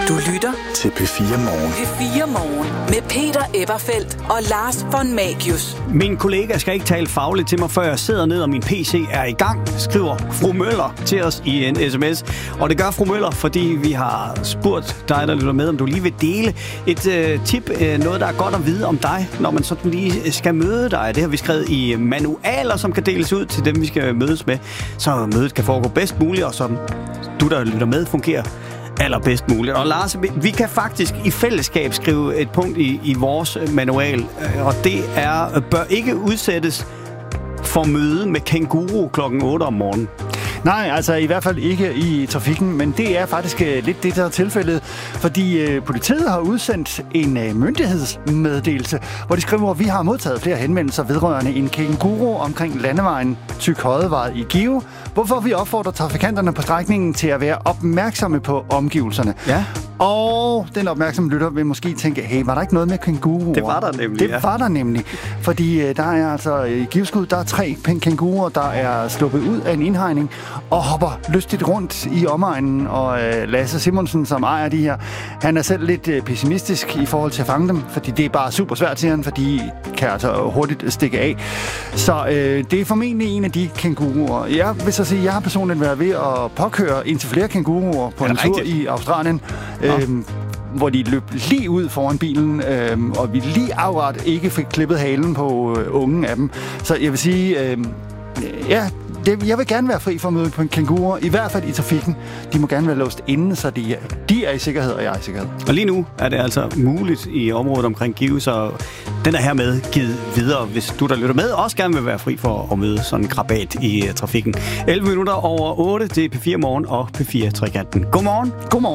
Du lytter til P4 Morgen. P4 Morgen med Peter Eberfeldt og Lars von Magius. Min kollega skal ikke tale fagligt til mig, før jeg sidder ned, og min PC er i gang, skriver fru Møller til os i en sms. Og det gør fru Møller, fordi vi har spurgt dig, der lytter med, om du lige vil dele et tip, noget der er godt at vide om dig, når man sådan lige skal møde dig. Det har vi skrevet i manualer, som kan deles ud til dem, vi skal mødes med, så mødet kan foregå bedst muligt, og som du, der lytter med, fungerer allerbedst muligt. Og Lars, vi kan faktisk i fællesskab skrive et punkt i vores manual, og det er, bør ikke udsættes for møde med kænguru klokken 8 om morgenen. Nej, altså i hvert fald ikke i trafikken, men det er faktisk lidt det, der er tilfældet, fordi politiet har udsendt en myndighedsmeddelelse, hvor de skriver, at vi har modtaget flere henvendelser vedrørende en kænguru omkring landevejen Tyk-Hodevej i Give, hvorfor vi opfordrer trafikanterne på strækningen til at være opmærksomme på omgivelserne. Ja. Og den opmærksomme lytter vil måske tænke, hey, var der ikke noget med kænguruer? Det var der nemlig, Det var der nemlig, fordi der er altså i Giveskud, der er 3 kænguruer, der er sluppet ud af en indhegning og hopper lystigt rundt i omegnen, og Lasse Simonsen, som ejer de her, han er selv lidt pessimistisk i forhold til at fange dem, fordi det er bare super svært, siger han, for de kan altså hurtigt stikke af. Så det er formentlig en af de kænguruer. Jeg vil så sige, jeg har personligt været ved at påkøre indtil flere kænguruer på en tur i Australien, hvor de løb lige ud foran bilen, og vi lige akkurat ikke fik klippet halen på ungen af dem. Så jeg vil sige, jeg vil gerne være fri for at møde på en kænguru, i hvert fald i trafikken. De må gerne være låst inde, så de er i sikkerhed, og jeg er i sikkerhed. Og lige nu er det altså muligt i området omkring Give, så den er hermed givet videre, hvis du, der lytter med, også gerne vil være fri for at møde sådan en krabat i trafikken. 11 minutter over 8, det er P4 Morgen og P4 Trekanten. Godmorgen. Godmorgen.